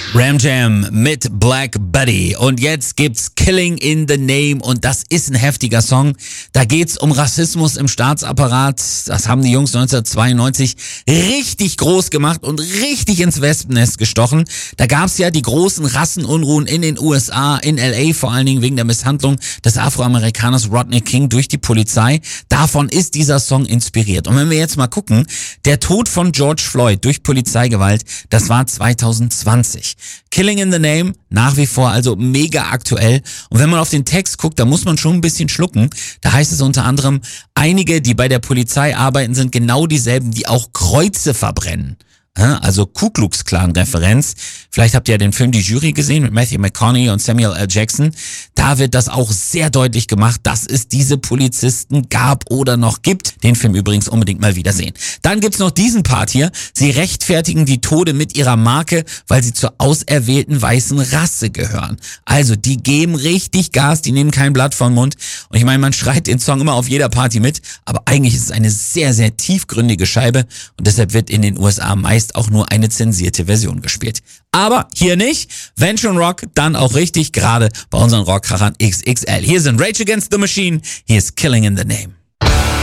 Ram Jam mit Black Buddy. Und jetzt gibt's Killing in the Name und das ist ein heftiger Song. Da geht's um Rassismus im Staatsapparat. Das haben die Jungs 1992 richtig groß gemacht und richtig ins Wespennest gestochen. Da gab's ja die großen Rassenunruhen in den USA, in LA vor allen Dingen wegen der Misshandlung des Afroamerikaners Rodney King durch die Polizei. Davon ist dieser Song inspiriert. Und wenn wir jetzt mal gucken, der Tod von George Floyd durch Polizeigewalt, das war 2020. Killing in the Name, nach wie vor also mega aktuell. Und wenn man auf den Text guckt, da muss man schon ein bisschen schlucken. Da heißt es unter anderem, einige, die bei der Polizei arbeiten, sind genau dieselben, die auch Kreuze verbrennen. Also Ku Klux Klan Referenz. Vielleicht habt ihr ja den Film Die Jury gesehen mit Matthew McConaughey und Samuel L. Jackson. Da wird das auch sehr deutlich gemacht, dass es diese Polizisten gab oder noch gibt. Den Film übrigens unbedingt mal wieder sehen. Dann gibt's noch diesen Part hier. Sie rechtfertigen die Tode mit ihrer Marke, weil sie zur auserwählten weißen Rasse gehören. Also die geben richtig Gas, die nehmen kein Blatt vom Mund. Und ich meine, man schreit den Song immer auf jeder Party mit, aber eigentlich ist es eine sehr, sehr tiefgründige Scheibe und deshalb wird in den USA meist auch nur eine zensierte Version gespielt. Aber hier nicht. Wenn schon Rock, dann auch richtig, gerade bei unseren Rockkrachern XXL. Hier sind Rage Against the Machine, hier ist Killing in the Name.